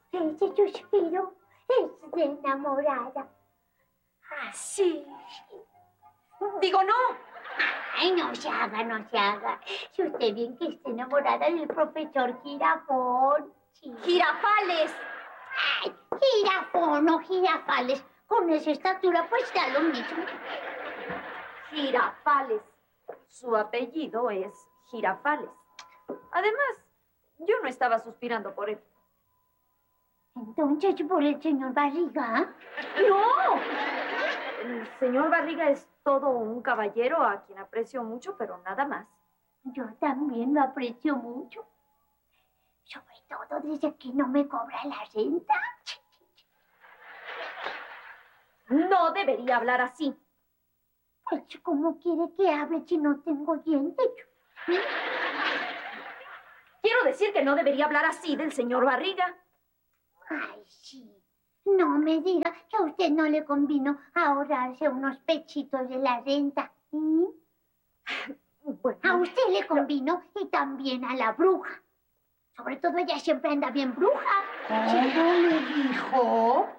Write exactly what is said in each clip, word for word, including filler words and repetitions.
Ese suspiro es de enamorada. Ah, sí. Digo, no. Ay, no se haga, no se haga. Si usted bien que está enamorada del profesor Girafón. Sí. Girafales. Ay, Girafón o Girafales. Con esa estatura pues da lo mismo. Girafales. Su apellido es Girafales. Además, yo no estaba suspirando por él. Entonces, ¿por el señor Barriga? ¡No! El señor Barriga es todo un caballero a quien aprecio mucho, pero nada más. Yo también lo aprecio mucho. Sobre todo desde que no me cobra la renta. No debería hablar así. Pues, ¿cómo quiere que hable si no tengo dientes? ¿Eh? Quiero decir que no debería hablar así del señor Barriga. Ay, sí. No me diga que a usted no le convino ahorrarse unos pechitos de la renta. ¿Mm? Bueno, a usted le convino y también a la bruja. Sobre todo ella siempre anda bien bruja. ¿Cómo le dijo?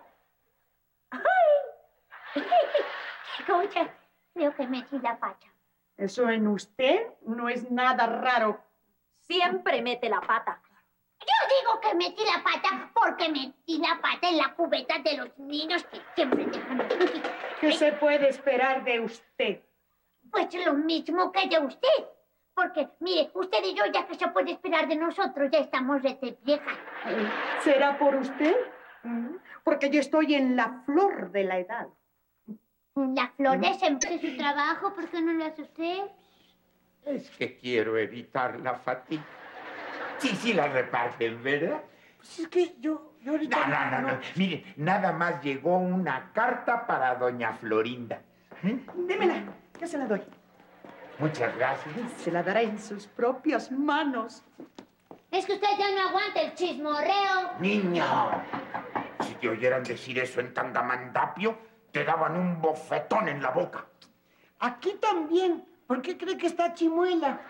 ¡Ay! Escucha, creo que metí la pata. Eso en usted no es nada raro. Siempre mete la pata. Yo digo que metí la pata porque metí la pata en la cubeta de los niños que siempre dejan así. ¿Qué se puede esperar de usted? Pues lo mismo que de usted. Porque, mire, usted y yo, ya que se puede esperar de nosotros, ya estamos rete viejas. ¿Será por usted? Porque yo estoy en la flor de la edad. La flor de siempre su trabajo, ¿por qué no lo hace usted? Es que quiero evitar la fatiga. Sí, sí la reparten, ¿verdad? Pues es que yo, yo ahorita... No, no, no, no. Mire, nada más llegó una carta para doña Florinda. ¿Eh? Démela, yo se la doy. Muchas gracias. Se la dará en sus propias manos. Es que usted ya no aguanta el chismorreo. Niño, si te oyeran decir eso en Tangamandapio, te daban un bofetón en la boca. Aquí también. ¿Por qué cree que está Chimuela?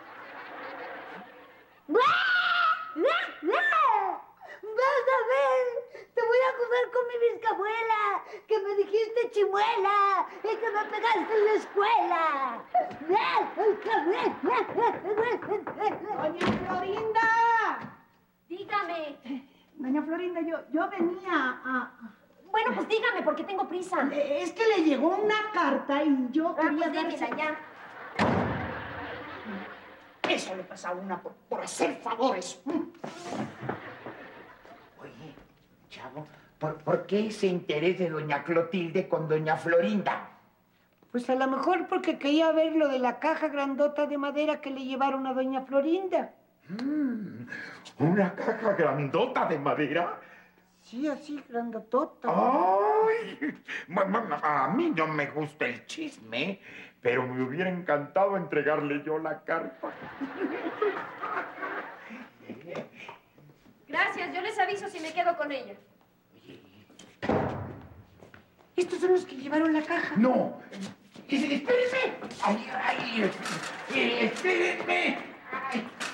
Vas a ver, te voy a jugar con mi bisabuela, que me dijiste chimuela y que me pegaste en la escuela. ¡Doña Florinda! Dígame. Doña Florinda, yo, yo venía a... Bueno, pues dígame, porque tengo prisa. Es que le llegó una carta y yo Ah, quería pues démela dársela. ya. Eso le pasa a una por, por hacer favores. Oye, chavo, ¿por, ¿por qué ese interés de doña Clotilde con doña Florinda? Pues a lo mejor porque quería ver lo de la caja grandota de madera que le llevaron a doña Florinda. Mm, ¿una caja grandota de madera? Sí, así, grandotota. ¡Ay! Bueno, a mí no me gusta el chisme, pero me hubiera encantado entregarle yo la carta. Gracias, yo les aviso si me quedo con ella. Estos son los que llevaron la caja. ¡No! ¡Espérenme! ¡Ay, ay! ¡Espérenme! ¡Ay!